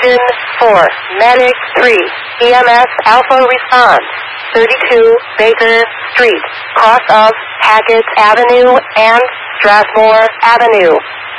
Engine 4, Medic 3, EMS Alpha response. 32 Baker Street, cross of Hackett Avenue and Strathmore Avenue.